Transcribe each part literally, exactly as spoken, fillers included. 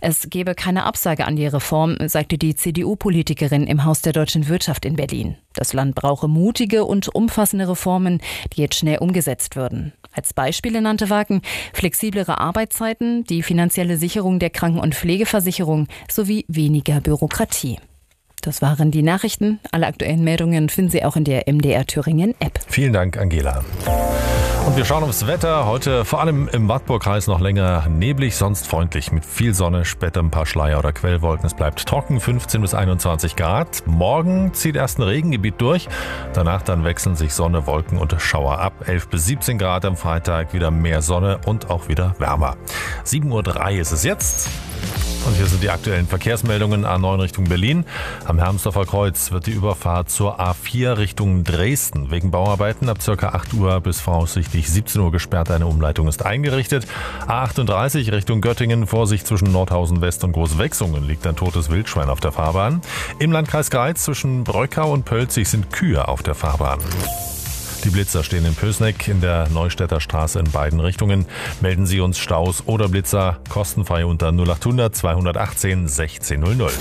Es gebe keine Absage an die Reform, sagte die C D U-Politikerin im Haus der Deutschen Wirtschaft in Berlin. Das Land brauche mutige und umfassende Reformen, die jetzt schnell umgesetzt würden. Als Beispiele nannte Wagen flexiblere Arbeitszeiten, die finanzielle Sicherung der Kranken- und Pflegeversicherung sowie weniger Bürokratie. Das waren die Nachrichten. Alle aktuellen Meldungen finden Sie auch in der M D R Thüringen App. Vielen Dank, Angela. Und wir schauen aufs Wetter. Heute vor allem im Wartburgkreis noch länger neblig, sonst freundlich mit viel Sonne, später ein paar Schleier oder Quellwolken. Es bleibt trocken, fünfzehn bis einundzwanzig Grad. Morgen zieht erst ein Regengebiet durch. Danach dann wechseln sich Sonne, Wolken und Schauer ab. elf bis siebzehn Grad am Freitag, wieder mehr Sonne und auch wieder wärmer. sieben Uhr drei ist es jetzt. Und hier sind die aktuellen Verkehrsmeldungen. A neun Richtung Berlin. Am Hermsdorfer Kreuz wird die Überfahrt zur A vier Richtung Dresden wegen Bauarbeiten ab ca. acht Uhr bis voraussichtlich siebzehn Uhr gesperrt. Eine Umleitung ist eingerichtet. A achtunddreißig Richtung Göttingen. Vorsicht, zwischen Nordhausen West und Großwechsungen liegt ein totes Wildschwein auf der Fahrbahn. Im Landkreis Greiz zwischen Bröckau und Pölzig sind Kühe auf der Fahrbahn. Die Blitzer stehen in Pößneck in der Neustädter Straße in beiden Richtungen. Melden Sie uns Staus oder Blitzer kostenfrei unter null achthundert zweihundertachtzehn sechzehn null null.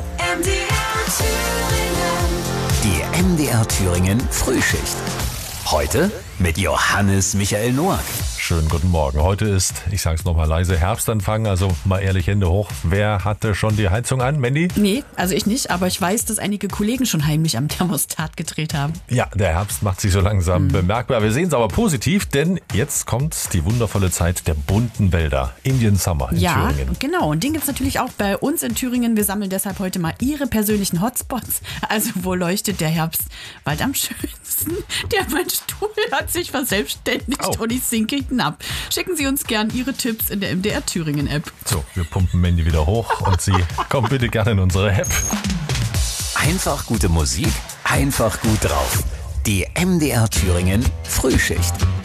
Die M D R Thüringen Frühschicht. Heute mit Johannes Michael Noack. Schönen guten Morgen. Heute ist, ich sage es nochmal leise, Herbstanfang, also mal ehrlich Hände hoch. Wer hatte schon die Heizung an, Mandy? Nee, also ich nicht, aber ich weiß, dass einige Kollegen schon heimlich am Thermostat gedreht haben. Ja, der Herbst macht sich so langsam mhm. bemerkbar. Wir sehen es aber positiv, denn jetzt kommt die wundervolle Zeit der bunten Wälder. Indian Summer in ja, Thüringen. Ja, genau. Und den gibt es natürlich auch bei uns in Thüringen. Wir sammeln deshalb heute mal Ihre persönlichen Hotspots. Also wo leuchtet der Herbstwald am schönsten? Der mein Stuhl hat sich verselbstständigt oh. und ich sinke hinab. Schicken Sie uns gern Ihre Tipps in der M D R Thüringen App. So, wir pumpen Mandy wieder hoch und Sie kommen bitte gerne in unsere App. Einfach gute Musik, einfach gut drauf. Die M D R Thüringen Frühschicht.